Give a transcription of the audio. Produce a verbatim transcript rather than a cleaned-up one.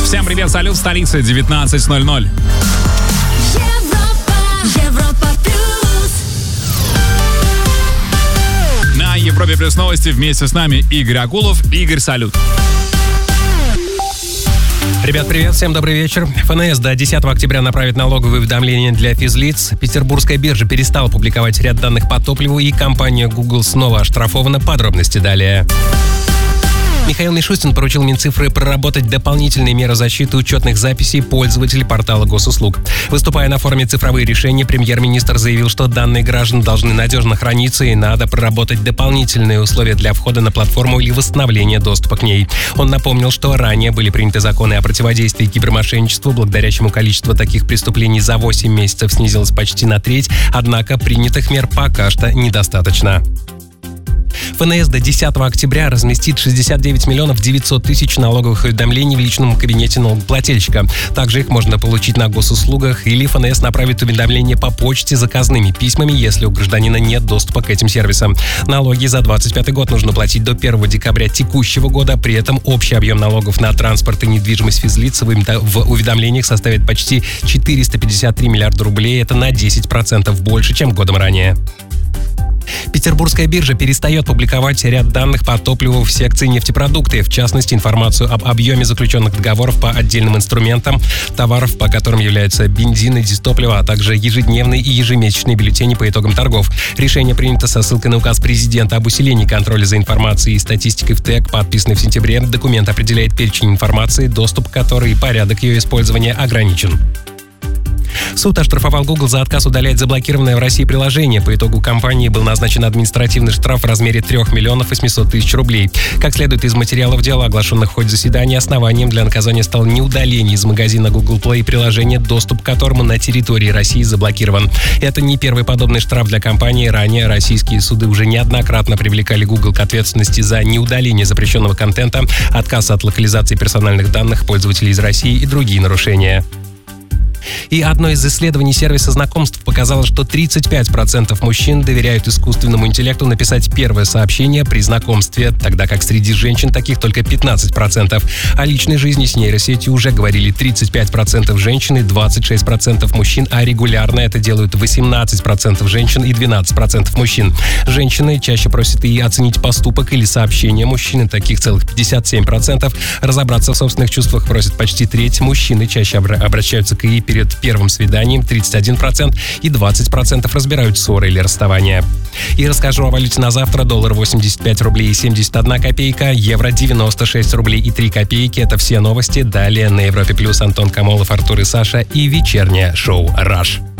Всем привет, салют, столица, девятнадцать ноль ноль. Европа плюс. На Европе плюс новости вместе с нами Игорь Акулов. Игорь, салют. Ребят, привет, всем добрый вечер. ФНС до десятого октября направит налоговые уведомления для физлиц. Петербургская биржа перестала публиковать ряд данных по топливу, и компания Google снова оштрафована. Подробности далее. Михаил Мишустин поручил Минцифры проработать дополнительные меры защиты учетных записей пользователей портала госуслуг. Выступая на форуме «Цифровые решения», премьер-министр заявил, что данные граждан должны надежно храниться и надо проработать дополнительные условия для входа на платформу или восстановления доступа к ней. Он напомнил, что ранее были приняты законы о противодействии кибермошенничеству, благодаря чему количество таких преступлений за восемь месяцев снизилось почти на треть, однако принятых мер пока что недостаточно. ФНС до десятого октября разместит шестьдесят девять миллионов девятьсот тысяч налоговых уведомлений в личном кабинете налогоплательщика. Также их можно получить на госуслугах, или ФНС направит уведомления по почте заказными письмами, если у гражданина нет доступа к этим сервисам. Налоги за двадцать пятый год нужно платить до первого декабря текущего года. При этом общий объем налогов на транспорт и недвижимость физлиц в уведомлениях составит почти четыреста пятьдесят три миллиарда рублей. Это на десять процентов больше, чем годом ранее. Петербургская биржа перестает публиковать ряд данных по топливу в секции нефтепродукты, в частности, информацию об объеме заключенных договоров по отдельным инструментам, товаров, по которым являются бензин и дизтопливо, а также ежедневные и ежемесячные бюллетени по итогам торгов. Решение принято со ссылкой на указ президента об усилении контроля за информацией и статистикой в ТЭК, подписанный в сентябре. Документ определяет перечень информации, доступ к которой и порядок ее использования ограничен. Суд оштрафовал Google за отказ удалять заблокированное в России приложение. По итогу компании был назначен административный штраф в размере трёх миллионов восьмисот тысяч рублей. Как следует из материалов дела, оглашенных в ходе заседания, основанием для наказания стало неудаление из магазина Google Play приложения, доступ к которому на территории России заблокирован. Это не первый подобный штраф для компании. Ранее российские суды уже неоднократно привлекали Google к ответственности за неудаление запрещенного контента, отказ от локализации персональных данных пользователей из России и другие нарушения. И одно из исследований сервиса знакомств показало, что тридцать пять процентов мужчин доверяют искусственному интеллекту написать первое сообщение при знакомстве, тогда как среди женщин таких только пятнадцать процентов. О личной жизни с нейросетью уже говорили тридцать пять процентов женщин и двадцать шесть процентов мужчин, а регулярно это делают восемнадцать процентов женщин и двенадцать процентов мужчин. Женщины чаще просят и оценить поступок или сообщение мужчины, таких целых пятьдесят семь процентов. Разобраться в собственных чувствах просят почти треть. Мужчины чаще обра- обращаются к ИИ перед первым свиданием, тридцать один процент, и двадцать процентов разбирают ссоры или расставания. И расскажу о валюте на завтра. Доллар восемьдесят пять рублей и семьдесят одна копейка, евро девяносто шесть рублей и три копейки. Это все новости. Далее на Европе плюс Антон Камолов, Артур и Саша и вечернее шоу «Раш».